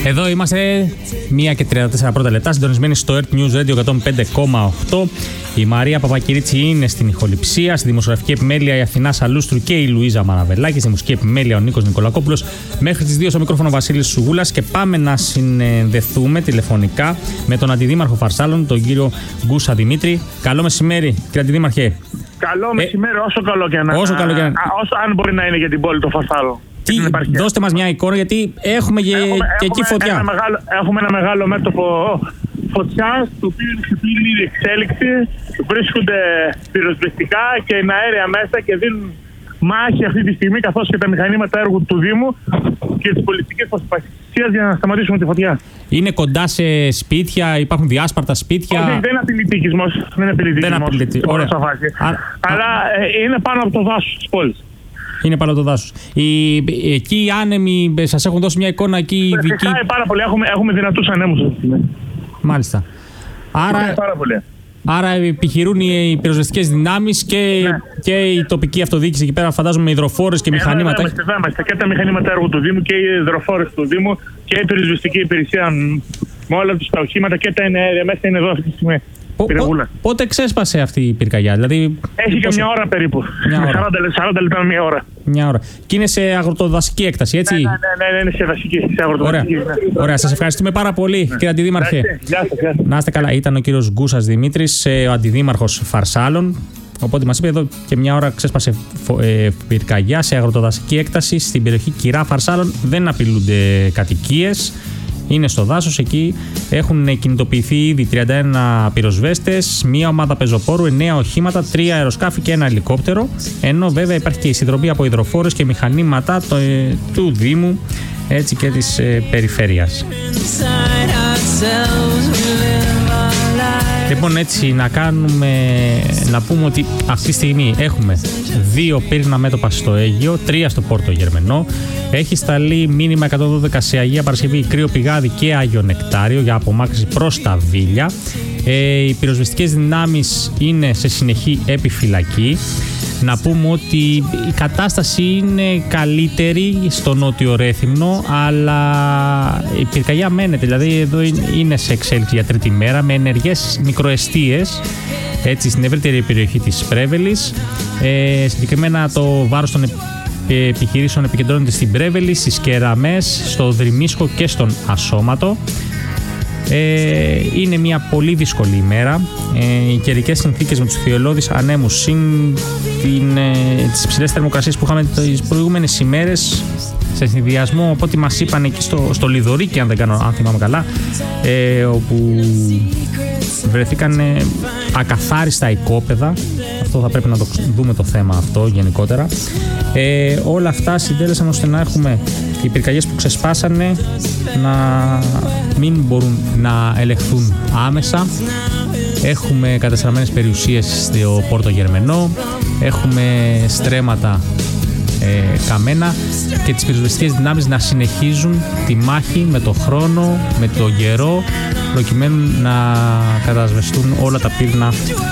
Εδώ είμαστε 1:34 πρώτα λεπτά, συντονισμένοι στο Earth News Radio 105,8. Η Μαρία Παπακυρίτσι είναι στην ηχοληψία, στη δημοσιογραφική επιμέλεια η Αθηνά Σαλούστρου και η Λουίζα Μαραβελάκη, στη μουσική επιμέλεια ο Νίκος Νικολακόπουλος. Μέχρι τις 2 στο μικρόφωνο Βασίλης Σουγούλας και πάμε να συνδεθούμε τηλεφωνικά με τον Αντιδήμαρχο Φαρσάλων, τον κύριο Γκούσα Δημήτρη. Καλό μεσημέρι, κύριε Αντιδήμαρχε. Καλό μεσημέρι, όσο καλό και να είναι. Όσο αν μπορεί να είναι για την πόλη του Φαρσάλων. Δώστε μας μια εικόνα, γιατί έχουμε εκεί φωτιά. Έχουμε ένα μεγάλο μέτωπο φωτιάς, το οποίο είναι σε πλήρη εξέλιξη. Βρίσκονται πυροσβεστικά και είναι αέρια μέσα και δίνουν μάχη αυτή τη στιγμή, καθώς και τα μηχανήματα έργου του Δήμου και τις πολιτικές προσπαθίες για να σταματήσουμε τη φωτιά. Είναι κοντά σε σπίτια, υπάρχουν διάσπαρτα σπίτια. Όχι, δεν είναι απειλητικισμός. Αλλά είναι πάνω από το δάσος της πόλης. Είναι πάνω από το δάσος. Εκεί οι άνεμοι σας έχουν δώσει μια εικόνα εκεί. Φυσικά πάρα πολύ. Έχουμε δυνατούς ανέμους αυτή τη στιγμή. Μάλιστα. Άρα επιχειρούν οι πυροσβεστικές δυνάμεις και η τοπική αυτοδιοίκηση εκεί πέρα, φαντάζομαι, υδροφόρες και μηχανήματα. Είμαστε και τα μηχανήματα έργου του Δήμου και οι υδροφόρες του Δήμου και η πυροσβεστική υπηρεσία με όλα τους τα οχήματα και τα εναέρια μέσα είναι εδώ αυτή τη στιγμή. Πότε ξέσπασε αυτή η πυρκαγιά, δηλαδή? Έχει και μια ώρα περίπου. 40 λεπτά με μια ώρα. Μια ώρα. Και είναι σε αγροτοδασική έκταση, έτσι? Ναι, είναι σε αγροτοδασική. Ωραία, σας ευχαριστούμε πάρα πολύ, κύριε Αντιδήμαρχε. Γεια σας. Να είστε καλά. Ήταν ο κύριος Γκούσας Δημήτρης, ο Αντιδήμαρχος Φαρσάλων. Οπότε μας είπε εδώ και μια ώρα ξέσπασε πυρκαγιά σε αγροτοδασική έκταση στην περιοχή Κυρά Φαρσάλων. Δεν απειλούνται κατοικίες. Είναι στο δάσος, εκεί έχουν κινητοποιηθεί ήδη 31 πυροσβέστες, μία ομάδα πεζοπόρου, 9 οχήματα, 3 αεροσκάφη και ένα ελικόπτερο. Ενώ βέβαια υπάρχει και η συνδρομή από υδροφόρες και μηχανήματα του Δήμου, έτσι, και της περιφέρειας. Λοιπόν, έτσι να πούμε ότι αυτή τη στιγμή έχουμε 2 πύρνα μέτωπα στο Αίγυο, 3 στο Πόρτο Γερμενό. Έχει σταλεί μήνυμα 112 σε Αγία Παρασκευή, Κρύο Πηγάδι και Άγιο Νεκτάριο για απομάκρυνση προς τα Βίλια. Οι πυροσβεστικές δυνάμεις είναι σε συνεχή επιφυλακή. Να πούμε ότι η κατάσταση είναι καλύτερη στο νότιο Ρέθυμνο, αλλά η πυρκαγιά μένεται. Δηλαδή εδώ είναι σε εξέλιξη για τρίτη μέρα με ενεργές μικροεστίες, έτσι, στην ευρύτερη περιοχή της Πρέβελης. Συγκεκριμένα το βάρος των επιχειρήσεων επικεντρώνεται στην Πρέβελη, στις Κεραμές, στο Δρυμίσχο και στον Ασώματο. Είναι μια πολύ δύσκολη ημέρα. Οι καιρικές συνθήκες με τους θειολώδεις ανέμους συν τις υψηλές θερμοκρασίες που είχαμε τις προηγούμενες ημέρες, σε συνδυασμό από ό,τι μας είπαν εκεί στο Λιδωρίκι, αν θυμάμαι καλά, όπου βρεθήκαν ακαθάριστα οικόπεδα. Αυτό θα πρέπει να το δούμε το θέμα αυτό γενικότερα. Όλα αυτά συντέλεσαν ώστε να έχουμε οι πυρκαγιές που ξεσπάσανε να μην μπορούν να ελεγχθούν άμεσα. Έχουμε κατεστραμμένες περιουσίες στο Πόρτο Γερμενό, έχουμε στρέμματα καμένα και τις πυροσβεστικές δυνάμεις να συνεχίζουν τη μάχη με το χρόνο, με το καιρό, προκειμένου να κατασβεστούν όλα τα πύρνα